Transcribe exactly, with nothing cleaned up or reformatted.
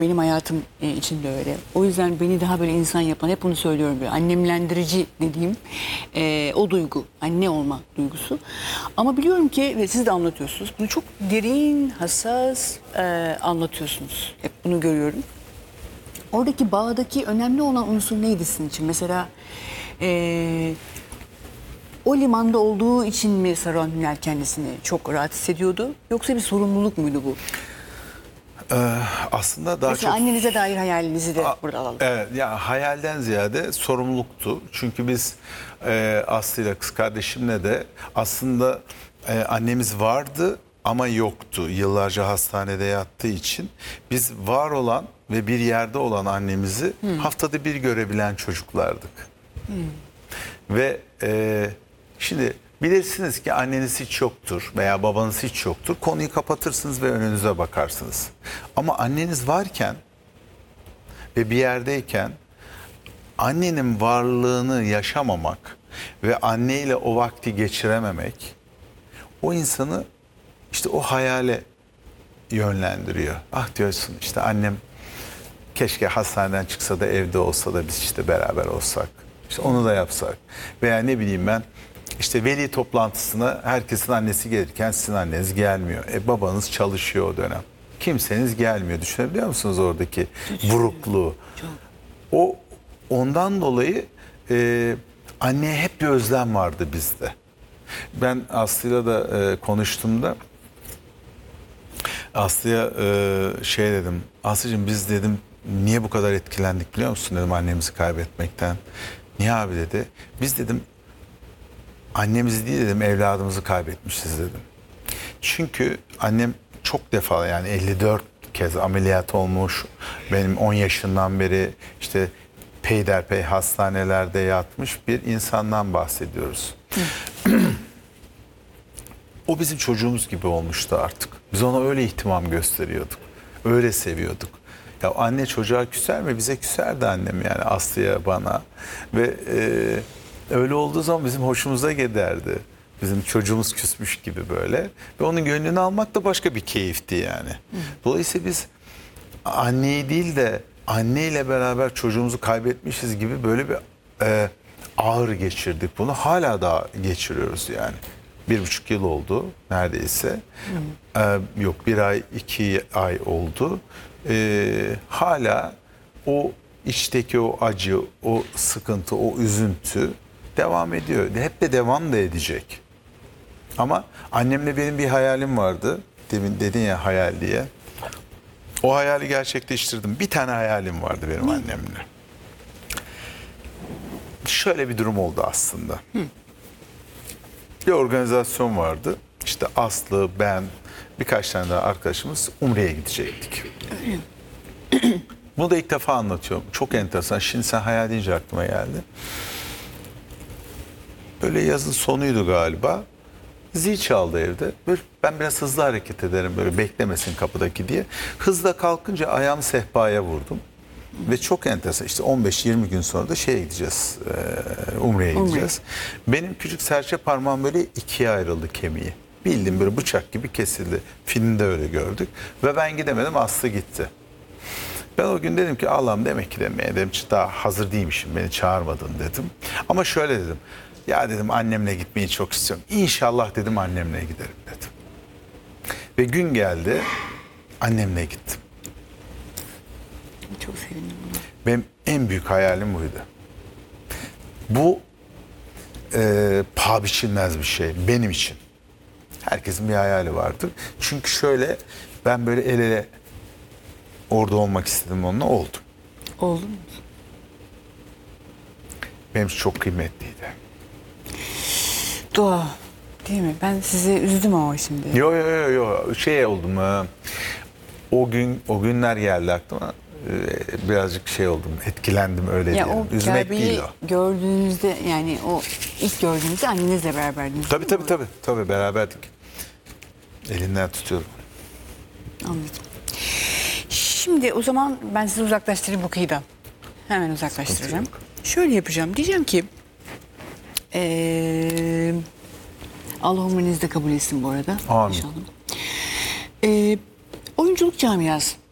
Benim hayatım e, için de öyle. O yüzden beni daha böyle insan yapan, hep bunu söylüyorum, böyle annemlendirici dediğim e, o duygu, anne olma duygusu. Ama biliyorum ki, ve siz de anlatıyorsunuz, bunu çok derin, hassas e, anlatıyorsunuz. Hep bunu görüyorum. Oradaki bağdaki önemli olan unsur neydi sizin için? Mesela e, o limanda olduğu için mi Saruhan Hünel kendisini çok rahat hissediyordu? Yoksa bir sorumluluk muydu bu? Ee, aslında daha Mesela çok... annenize dair hayalinizi de A- burada alalım. Evet, ya hayalden ziyade sorumluluktu. Çünkü biz e, Aslı'yla, kız kardeşimle de aslında e, annemiz vardı ama yoktu. Yıllarca hastanede yattığı için biz var olan ve bir yerde olan annemizi hmm. haftada bir görebilen çocuklardık. Hmm. Ve e, şimdi bilirsiniz ki anneniz hiç yoktur veya babanız hiç yoktur. Konuyu kapatırsınız ve önünüze bakarsınız. Ama anneniz varken ve bir yerdeyken annenin varlığını yaşamamak ve anneyle o vakti geçirememek o insanı işte o hayale yönlendiriyor. Ah diyorsun, işte annem keşke hastaneden çıksa da evde olsa da biz işte beraber olsak. İşte onu da yapsak. Veya ne bileyim ben, işte veli toplantısına herkesin annesi gelirken sizin anneniz gelmiyor. E babanız çalışıyor o dönem. Kimseniz gelmiyor. Düşünebiliyor musunuz oradaki burukluğu? O ondan dolayı e, anneye hep bir özlem vardı bizde. Ben Aslı'yla da e, konuştuğumda Aslı'ya e, şey dedim. Aslı'cığım biz dedim niye bu kadar etkilendik biliyor musun dedim annemizi kaybetmekten. Niye abi dedi. Biz dedim annemizi değil dedim evladımızı kaybetmişiz dedim. Çünkü annem çok defa, yani elli dört kez ameliyat olmuş. Benim on yaşından beri işte peyderpey hastanelerde yatmış bir insandan bahsediyoruz. O bizim çocuğumuz gibi olmuştu artık. Biz ona öyle ihtimam gösteriyorduk. Öyle seviyorduk. Ya anne çocuğa küser mi? Bize küserdi annem, yani Aslı'ya, bana. Ve e, öyle olduğu zaman bizim hoşumuza giderdi. Bizim çocuğumuz küsmüş gibi böyle. Ve onun gönlünü almak da başka bir keyifti yani. Hı. Dolayısıyla biz anneyi değil de anneyle beraber çocuğumuzu kaybetmişiz gibi böyle bir e, ağır geçirdik bunu. Hala da geçiriyoruz yani. Bir buçuk yıl oldu neredeyse. Ee, yok bir ay, iki ay oldu. Ee, hala o içteki o acı, o sıkıntı, o üzüntü devam ediyor. Hep de devam da edecek. Ama annemle benim bir hayalim vardı. Demin dedin ya hayal diye. O hayali gerçekleştirdim. Bir tane hayalim vardı benim Hı. annemle. Şöyle bir durum oldu aslında. Hı. Bir organizasyon vardı. İşte Aslı, ben, birkaç tane daha arkadaşımız Umre'ye gidecektik. Bunu da ilk defa anlatıyorum. Çok enteresan. Şimdi sen hayal deyince aklıma geldi. Böyle yazın sonuydu galiba. Zil çaldı evde. Böyle ben biraz hızlı hareket ederim, böyle beklemesin kapıdaki diye. Hızla kalkınca ayağımı sehpaya vurdum. Ve çok enteresan, işte on beş yirmi gün sonra da şeye gideceğiz, e, Umre'ye gideceğiz. Umre. Benim küçük serçe parmağım böyle ikiye ayrıldı, kemiği. Bildiğim böyle bıçak gibi kesildi. Filmde öyle gördük. Ve ben gidemedim, Aslı gitti. Ben o gün dedim ki Allah'ım, demek ki demeye dedim, daha hazır değilmişim, beni çağırmadın dedim. Ama şöyle dedim, ya dedim annemle gitmeyi çok istiyorum. İnşallah dedim annemle giderim dedim. Ve gün geldi, annemle gittim. Çok sevindim buna. Benim en büyük hayalim buydu. Bu e, paha biçilmez bir şey benim için. Herkesin bir hayali vardır. Çünkü şöyle, ben böyle el ele orada olmak istedim onunla, oldum. Oldu mu? Benim için çok kıymetliydi. Dua değil mi? Ben sizi üzdüm ama şimdi. Yo yo yo yo şey oldum. E, o gün o günler geldi aklıma. Birazcık şey oldum, etkilendim, öyle ya diyelim. O Üzmek değil o. Gördüğünüzde, yani o ilk gördüğünüzde annenizle beraberdiniz. Tabii tabii tabii tabii beraberdik. Elinden tutuyorum. Anladım. Şimdi o zaman ben sizi uzaklaştırayım bu kıyıdan. Hemen uzaklaştıracağım. Şöyle yapacağım. Diyeceğim ki ee, Allah umrenizi de kabul etsin bu arada. Amin. İnşallah. Ee, oyunculuk camiası